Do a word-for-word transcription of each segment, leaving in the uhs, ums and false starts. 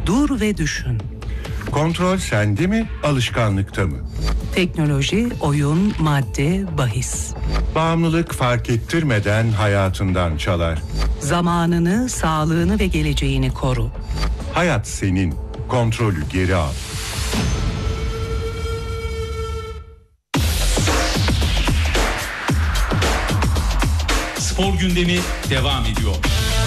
Dur ve düşün. Kontrol sende mi, alışkanlıkta mı? Teknoloji, oyun, madde, bahis. Bağımlılık fark ettirmeden hayatından çalar. Zamanını, sağlığını ve geleceğini koru. Hayat senin, kontrolü geri al. Spor gündemi devam ediyor.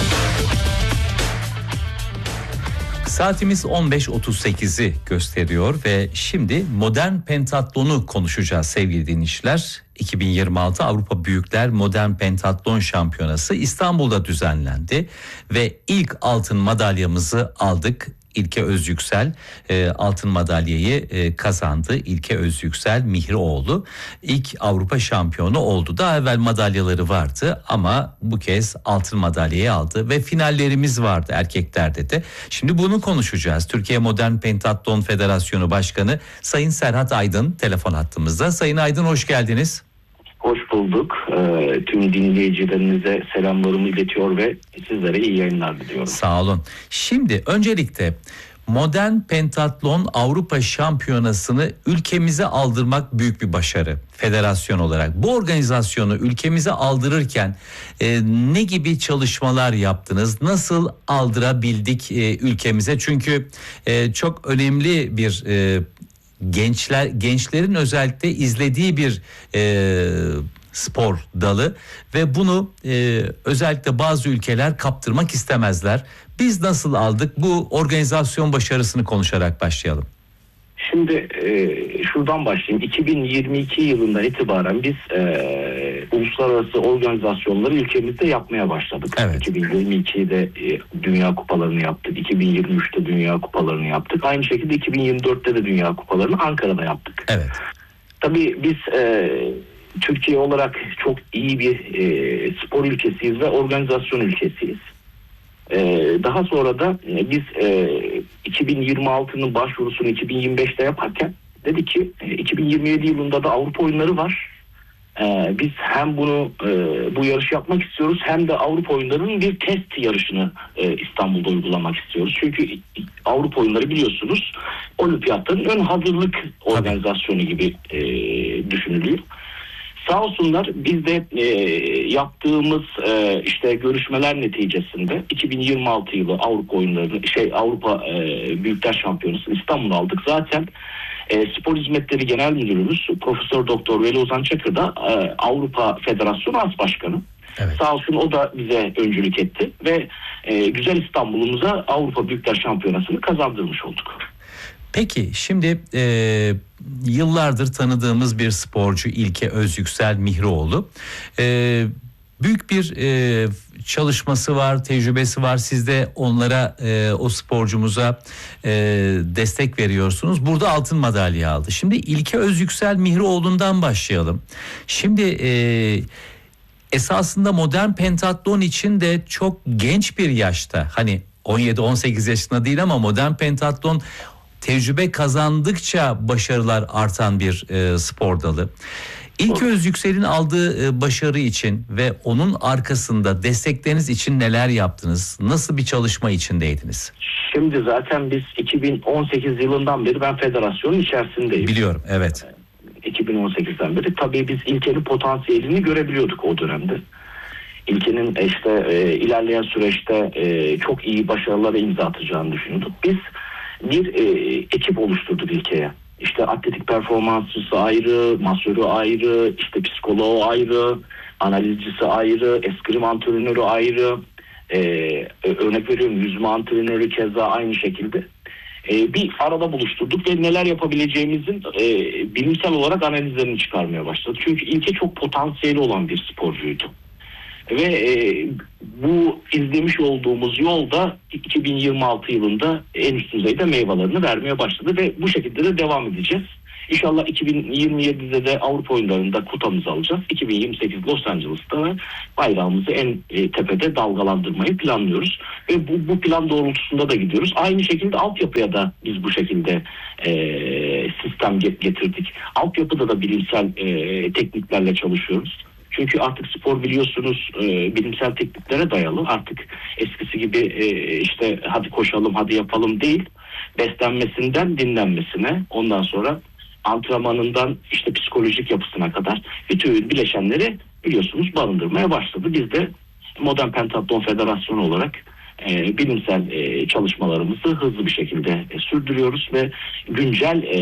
Saatimiz on beş otuz sekizi gösteriyor ve şimdi modern pentatlonu konuşacağız sevgili dinleyiciler. iki bin yirmi altı Avrupa Büyükler Modern Pentatlon Şampiyonası İstanbul'da düzenlendi ve ilk altın madalyamızı aldık. İlke Özyüksel e, altın madalyayı e, kazandı. İlke Özyüksel Mihrioğlu ilk Avrupa şampiyonu oldu. Daha evvel madalyaları vardı ama bu kez altın madalyayı aldı ve finallerimiz vardı erkeklerde de. Şimdi bunu konuşacağız. Türkiye Modern Pentatlon Federasyonu Başkanı Sayın Serhat Aydın telefon hattımızda. Sayın Aydın, hoş geldiniz. Hoş bulduk. Ee, tüm dinleyicilerinize selamlarımı iletiyor ve sizlere iyi yayınlar diliyorum. Sağ olun. Şimdi öncelikle Modern Pentatlon Avrupa Şampiyonası'nı ülkemize aldırmak büyük bir başarı federasyon olarak. Bu organizasyonu ülkemize aldırırken e, ne gibi çalışmalar yaptınız? Nasıl aldırabildik e, ülkemize? Çünkü e, çok önemli bir e, gençler gençlerin özellikle izlediği bir e, spor dalı ve bunu e, özellikle bazı ülkeler kaptırmak istemezler. Biz nasıl aldık? Bu organizasyon başarısını konuşarak başlayalım. Şimdi e, şuradan başlayayım. iki bin yirmi iki yılından itibaren biz e, uluslararası organizasyonları ülkemizde yapmaya başladık. Evet. iki bin yirmi ikide e, Dünya Kupalarını yaptık. iki bin yirmi üçte Dünya Kupalarını yaptık. Aynı şekilde iki bin yirmi dörtte de Dünya Kupalarını Ankara'da yaptık. Evet. Tabii biz e, Türkiye olarak çok iyi bir e, spor ülkesiyiz ve organizasyon ülkesiyiz. Ee, daha sonra da e, biz e, iki bin yirmi altının başvurusunu iki bin yirmi beşte yaparken dedik ki e, iki bin yirmi yedi yılında da Avrupa oyunları var. E, biz hem bunu e, bu yarışı yapmak istiyoruz hem de Avrupa oyunlarının bir test yarışını e, İstanbul'da uygulamak istiyoruz. Çünkü Avrupa oyunları biliyorsunuz olimpiyatların ön hazırlık organizasyonu gibi e, düşünülüyor. Sağ olsunlar biz de e, yaptığımız e, işte görüşmeler neticesinde iki bin yirmi altı yılı Avrupa oyunlarını şey Avrupa e, Büyükler Şampiyonası'nı İstanbul'da aldık. Zaten e, Spor Hizmetleri Genel Müdürümüz Profesör Doktor Veli Ozan Çakır da e, Avrupa Federasyonu As Başkanı. Evet. Sağ olsun o da bize öncülük etti ve e, güzel İstanbul'umuza Avrupa Büyükler Şampiyonası'nı kazandırmış olduk. Peki şimdi e, yıllardır tanıdığımız bir sporcu İlke Özyüksel Mihrioğlu. E, büyük bir e, çalışması var, tecrübesi var. Siz de onlara, e, o sporcumuza e, destek veriyorsunuz. Burada altın madalya aldı. Şimdi İlke Özyüksel Mihrioğlu'ndan başlayalım. Şimdi e, esasında modern pentatlon için de çok genç bir yaşta, hani on yedi on sekiz yaşında değil ama modern pentatlon tecrübe kazandıkça başarılar artan bir e, spor dalı. İlke Özyüksel'in aldığı e, başarı için ve onun arkasında destekleriniz için neler yaptınız? Nasıl bir çalışma içindeydiniz? Şimdi zaten biz iki bin on sekiz yılından beri ben federasyonun içerisindeyim. Biliyorum, evet. iki bin on sekizden beri tabii biz İlke'nin potansiyelini görebiliyorduk o dönemde. İlke'nin işte e, ilerleyen süreçte e, çok iyi başarılara imza atacağını düşünüyorduk. Biz bir e, ekip oluşturduk İlke'ye. İşte atletik performansçısı ayrı, masörü ayrı, işte psikoloğu ayrı, analizcisi ayrı, eskrim antrenörü ayrı, e, örnek veriyorum yüzme antrenörü keza aynı şekilde. E, bir arada buluşturduk ve neler yapabileceğimizin e, bilimsel olarak analizlerini çıkarmaya başladık. Çünkü İlke çok potansiyeli olan bir sporcuydu. Ve e, bu izlemiş olduğumuz yolda iki bin yirmi altı yılında en üst düzeyde meyvelerini vermeye başladı ve bu şekilde de devam edeceğiz. İnşallah iki bin yirmi yedide de Avrupa oyunlarında kutamızı alacağız. iki bin yirmi sekiz Los Angeles'ta da bayrağımızı en e, tepede dalgalandırmayı planlıyoruz. Ve bu, bu plan doğrultusunda da gidiyoruz. Aynı şekilde altyapıya da biz bu şekilde e, sistem getirdik. Altyapıda da bilimsel e, tekniklerle çalışıyoruz. Çünkü artık spor biliyorsunuz e, bilimsel tekniklere dayalı. Artık eskisi gibi e, işte hadi koşalım, hadi yapalım değil. Beslenmesinden dinlenmesine, ondan sonra antrenmanından işte psikolojik yapısına kadar bütün bileşenleri biliyorsunuz barındırmaya başladı. Biz de Modern Pentatlon Federasyonu olarak e, bilimsel e, çalışmalarımızı hızlı bir şekilde e, sürdürüyoruz ve güncel e,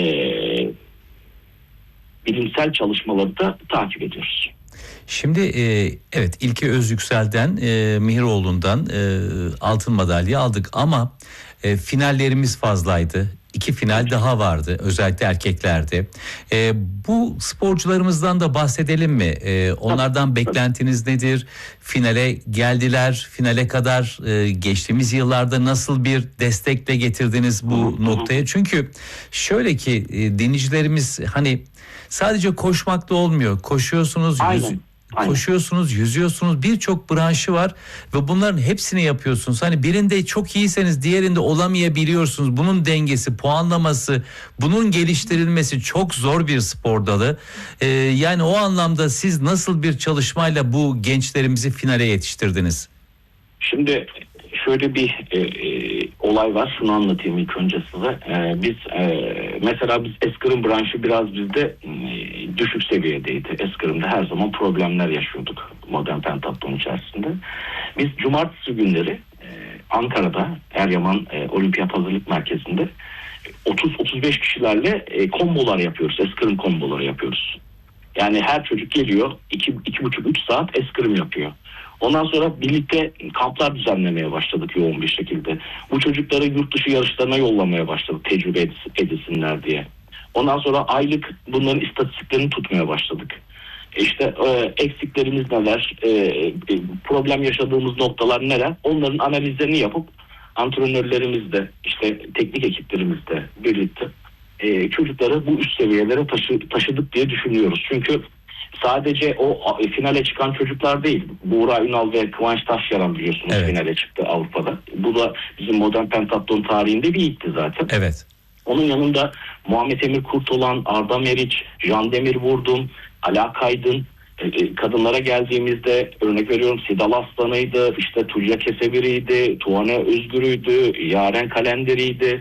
bilimsel çalışmaları da takip ediyoruz. Şimdi e, evet İlke Özyüksel'den e, Mihiroğlu'ndan e, altın madalya aldık ama e, finallerimiz fazlaydı. İki final daha vardı özellikle erkeklerde. E, bu sporcularımızdan da bahsedelim mi? E, onlardan beklentiniz nedir? Finale geldiler. Finale kadar e, geçtiğimiz yıllarda nasıl bir destekle getirdiniz bu noktaya? Çünkü şöyle ki e, dinleyicilerimiz hani sadece koşmakta olmuyor. Koşuyorsunuz, yüz, Aynen. koşuyorsunuz, yüzüyorsunuz. Birçok branşı var ve bunların hepsini yapıyorsunuz. Hani birinde çok iyiyseniz diğerinde olamayabiliyorsunuz. Bunun dengesi, puanlaması, bunun geliştirilmesi çok zor bir spor dalı. Ee, yani o anlamda siz nasıl bir çalışmayla bu gençlerimizi finale yetiştirdiniz? Şimdi şöyle bir e, e, olay var. Şunu anlatayım ilk önce size. E, biz e, mesela biz eskrim branşı biraz bizde e, düşük seviyedeydi. Eskrimde her zaman problemler yaşıyorduk modern pentatlon içerisinde. Biz cumartesi günleri e, Ankara'da Eryaman e, Olimpiyat Hazırlık Merkezi'nde otuz otuz beş kişilerle e, kombolar yapıyoruz. Eskrim komboları yapıyoruz. Yani her çocuk geliyor iki iki buçuk üç saat eskrim yapıyor. Ondan sonra birlikte kamplar düzenlemeye başladık yoğun bir şekilde. Bu çocukları yurt dışı yarışlarına yollamaya başladık tecrübe edilsinler diye. Ondan sonra aylık bunların istatistiklerini tutmaya başladık. İşte e, eksiklerimiz neler, e, e, problem yaşadığımız noktalar neler, onların analizlerini yapıp antrenörlerimizle, işte teknik ekiplerimizle birlikte e, çocukları bu üst seviyelere taşı, taşıdık diye düşünüyoruz. Çünkü sadece o finale çıkan çocuklar değil. Buğra Ünal ve Kıvanç Taşyaran biliyorsunuz evet. finale çıktı Avrupa'da. Bu da bizim modern pentatlon tarihinde bir ilkti zaten. Evet. Onun yanında Muhammed Emir Kurtolan, Arda Meriç, Can Demir Vurdum, Ala Kaydın, kadınlara geldiğimizde örnek veriyorum Sidal Aslan'ıydı, işte Tulya Kesebiri'ydi, Tuğane Özgür'üydü, Yaren Kalenderi'ydi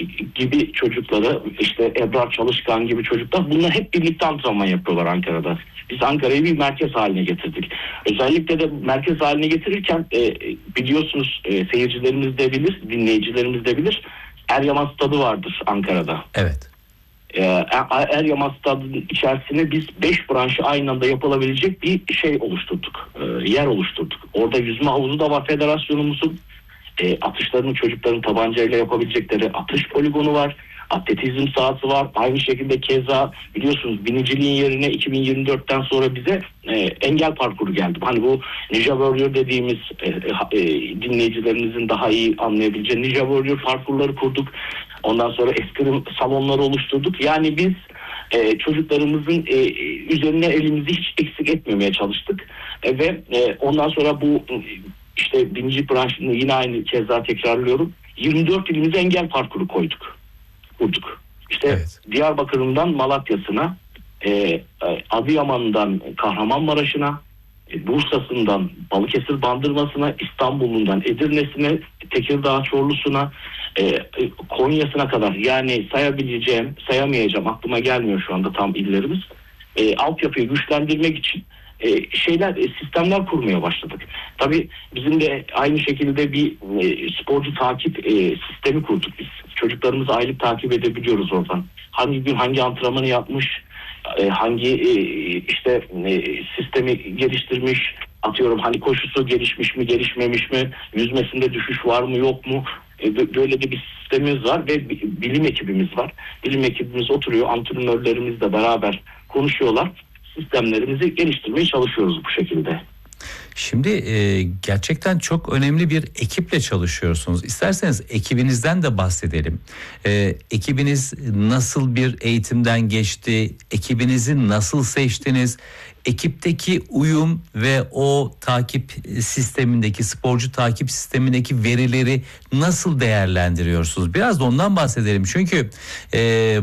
gibi çocukları, işte Ebrar Çalışkan gibi çocuklar, bunlar hep birlikte antrenman yapıyorlar Ankara'da. Biz Ankara'yı bir merkez haline getirdik. Özellikle de merkez haline getirirken e, biliyorsunuz e, seyircilerimiz de bilir, dinleyicilerimiz de bilir. Eryaman Stadı vardır Ankara'da. Evet. E, Eryaman Stadı'nın içerisine biz beş branşı aynı anda yapılabilecek bir şey oluşturduk. E, yer oluşturduk. Orada yüzme havuzu da var federasyonumuzun. E, atışlarını çocukların tabancayla yapabilecekleri atış poligonu var. Atletizm sahası var. Aynı şekilde keza biliyorsunuz biniciliğin yerine iki bin yirmi dörtten sonra bize e, engel parkuru geldi. Hani bu Ninja Warrior dediğimiz e, e, dinleyicilerimizin daha iyi anlayabileceği Ninja Warrior parkurları kurduk. Ondan sonra eskrim salonları oluşturduk. Yani biz e, çocuklarımızın e, üzerine elimizi hiç eksik etmemeye çalıştık. E, ve e, ondan sonra bu işte birinci branşını yine aynı keza tekrarlıyorum. yirmi dört ilimize engel parkuru koyduk. Kurduk. İşte evet. Diyarbakır'ından Malatya'sına, e, Adıyaman'dan Kahramanmaraş'ına, e, Bursa'sından Balıkesir Bandırması'na, İstanbul'undan Edirne'sine, Tekirdağ Çorlu'suna, e, Konya'sına kadar, yani sayabileceğim, sayamayacağım, aklıma gelmiyor şu anda tam illerimiz. E, altyapıyı güçlendirmek için e, şeyler, e, sistemler kurmaya başladık. Tabii bizim de aynı şekilde bir e, sporcu takip e, sistemi kurduk biz. Çocuklarımızı aylık takip edebiliyoruz oradan. Hangi gün hangi antrenmanı yapmış, e, hangi e, işte e, sistemi geliştirmiş, atıyorum hani koşusu gelişmiş mi, gelişmemiş mi, yüzmesinde düşüş var mı, yok mu? E, böyle de bir sistemimiz var ve bilim ekibimiz var. Bilim ekibimiz oturuyor, antrenörlerimizle beraber konuşuyorlar. Sistemlerimizi geliştirmeye çalışıyoruz bu şekilde. Şimdi e, gerçekten çok önemli bir ekiple çalışıyorsunuz. İsterseniz ekibinizden de bahsedelim. E, ekibiniz nasıl bir eğitimden geçti? Ekibinizi nasıl seçtiniz? Ekipteki uyum ve o takip sistemindeki, sporcu takip sistemindeki verileri nasıl değerlendiriyorsunuz? Biraz da ondan bahsedelim. Çünkü e,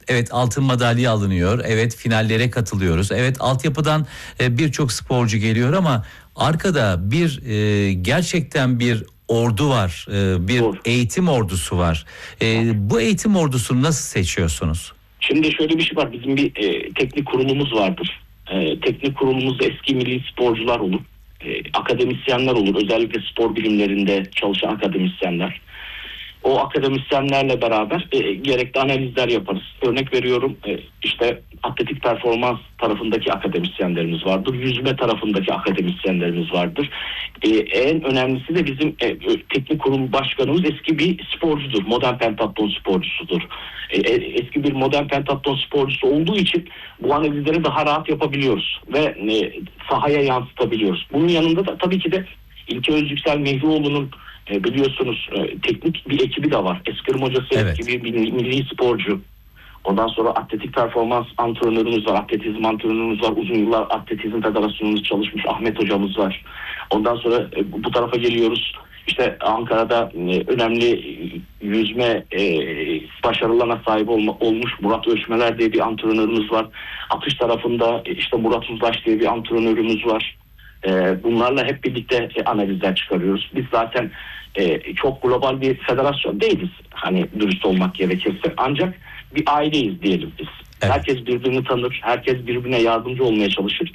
Evet, altın madalya alınıyor. Evet, finallere katılıyoruz. Evet, altyapıdan e, birçok sporcu geliyor ama arkada bir e, gerçekten bir ordu var. E, bir Doğru. eğitim ordusu var. E, bu eğitim ordusunu nasıl seçiyorsunuz? Şimdi şöyle bir şey var. Bizim bir e, teknik kurulumuz vardır. E, teknik kurulumuzda eski milli sporcular olur. E, akademisyenler olur. Özellikle spor bilimlerinde çalışan akademisyenler. O akademisyenlerle beraber e, gerekli analizler yaparız. Örnek veriyorum, e, işte atletik performans tarafındaki akademisyenlerimiz vardır. Yüzme tarafındaki akademisyenlerimiz vardır. E, en önemlisi de bizim e, teknik kurul başkanımız eski bir sporcudur. Modern pentatlon sporcusudur. E, e, eski bir modern pentatlon sporcusu olduğu için bu analizleri daha rahat yapabiliyoruz. Ve e, sahaya yansıtabiliyoruz. Bunun yanında da tabii ki de İlke Özyüksel Mihrioğlu'nun E, biliyorsunuz e, teknik bir ekibi de var. Eskrim hocası Evet. gibi bir milli, milli sporcu. Ondan sonra atletik performans antrenörümüz var. Atletizm antrenörümüz var. Uzun yıllar atletizm federasyonumuz çalışmış Ahmet hocamız var. Ondan sonra e, bu tarafa geliyoruz. İşte Ankara'da e, önemli yüzme e, başarılarına sahip olma, olmuş Murat Ölçmeler diye bir antrenörümüz var. Atış tarafında e, işte Murat Uzlaş diye bir antrenörümüz var. Bunlarla hep birlikte analizler çıkarıyoruz. Biz zaten çok global bir federasyon değiliz. Hani dürüst olmak gerekirse. Ancak bir aileyiz diyelim biz. Evet. Herkes birbirini tanır. Herkes birbirine yardımcı olmaya çalışır.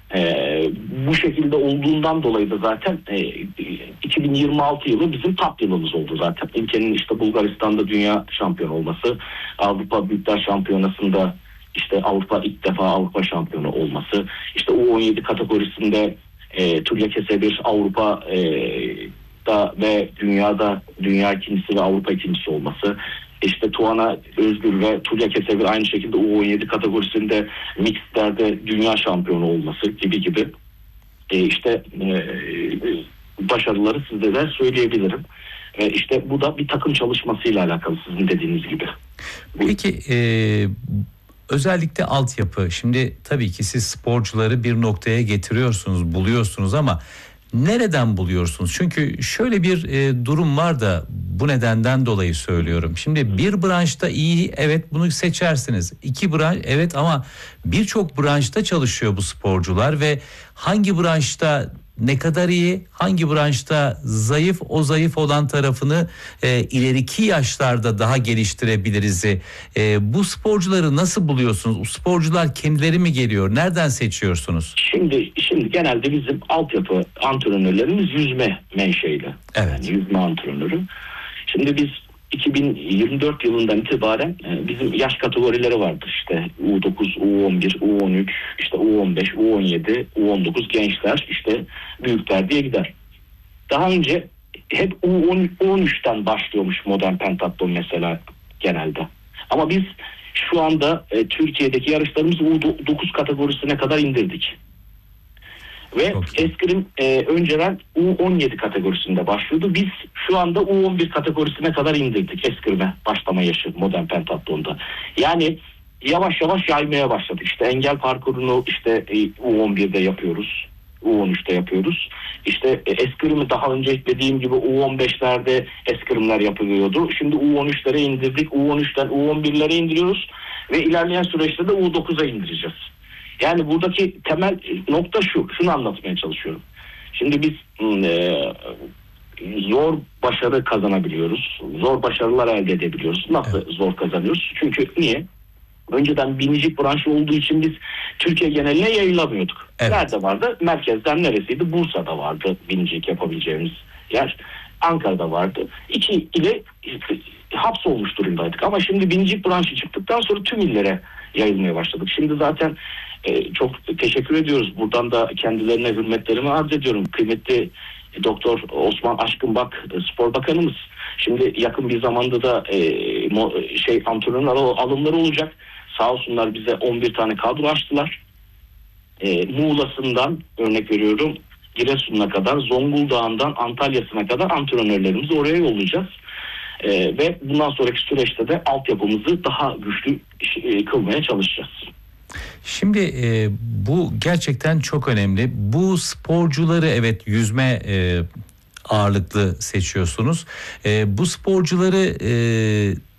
Bu şekilde olduğundan dolayı da zaten iki bin yirmi altı yılı bizim top yılımız oldu zaten. İlkenin işte Bulgaristan'da dünya şampiyonu olması, Avrupa Büyükler Şampiyonası'nda işte Avrupa ilk defa Avrupa şampiyonu olması, işte U on yedi kategorisinde e, Tulya Kesebir Avrupa e, da ve dünyada dünya ikincisi ve Avrupa ikincisi olması, işte Tuana Özgür ve Tulya Kesebir aynı şekilde U on yedi kategorisinde mixlerde dünya şampiyonu olması gibi gibi e, işte e, başarıları size de söyleyebilirim. E, işte bu da bir takım çalışmasıyla alakalı sizin dediğiniz gibi. Peki e, özellikle altyapı. Şimdi tabii ki siz sporcuları bir noktaya getiriyorsunuz, buluyorsunuz ama nereden buluyorsunuz? Çünkü şöyle bir e, durum var da bu nedenden dolayı söylüyorum. Şimdi bir branşta iyi, evet, bunu seçersiniz. İki branş, evet, ama birçok branşta çalışıyor bu sporcular ve hangi branşta ne kadar iyi, hangi branşta zayıf, o zayıf olan tarafını e, ileriki yaşlarda daha geliştirebiliriz. E, bu sporcuları nasıl buluyorsunuz? Bu sporcular kendileri mi geliyor? Nereden seçiyorsunuz? Şimdi şimdi genelde bizim altyapı antrenörlerimiz yüzme menşeili. Evet. Yani yüzme antrenörü. Şimdi biz iki bin yirmi dört yılından itibaren e, bizim yaş kategorileri vardır. İşte U dokuz, U on bir, U on üç, işte U on beş, U on yedi, U on dokuz gençler, işte büyükler diye gider. Daha önce hep U on üçten başlıyormuş modern pentatlon mesela genelde. Ama biz şu anda e, Türkiye'deki yarışlarımızı U dokuz kategorisine kadar indirdik. Ve eskrim e, önceden U on yedi kategorisinde başlıyordu. Biz şu anda U on bir kategorisine kadar indirdik eskrime başlama yaşı modern pentatlonda. Yani yavaş yavaş yaymaya başladık. İşte engel parkurunu işte e, U on birde yapıyoruz. U on üçte yapıyoruz. İşte e, eskrimi daha önce dediğim gibi U on beşlerde eskrimler yapılıyordu. Şimdi U on üçlere indirdik. U on üçten U on birlere indiriyoruz. Ve ilerleyen süreçte de U dokuza indireceğiz. Yani buradaki temel nokta şu, şunu anlatmaya çalışıyorum. Şimdi biz e, zor başarı kazanabiliyoruz, zor başarılar elde edebiliyoruz. Nasıl evet. zor kazanıyoruz? Çünkü niye? Önceden binicik branşı olduğu için biz Türkiye geneline yayılamıyorduk. Evet. Nerede vardı? Merkezden neresiydi? Bursa'da vardı binicik yapabileceğimiz yer. Ankara'da vardı. İki ile hapsolmuş durumdaydık. Ama şimdi binicik branşı çıktıktan sonra tüm illere yayılmaya başladık. Şimdi zaten e, çok teşekkür ediyoruz. Buradan da kendilerine hürmetlerimi arz ediyorum. Kıymetli Doktor Osman Aşkınbak Spor Bakanımız. Şimdi yakın bir zamanda da e, mo, şey antrenör alımları olacak. Sağ olsunlar bize on bir tane kadro açtılar. E, Muğla'sından örnek veriyorum Giresun'a kadar, Zonguldak'ından Antalya'sına kadar antrenörlerimizi oraya yollayacağız. Ee, ve bundan sonraki süreçte de altyapımızı daha güçlü e, kılmaya çalışacağız. Şimdi e, bu gerçekten çok önemli. Bu sporcuları, evet, yüzme e, ağırlıklı seçiyorsunuz. E, bu sporcuları e,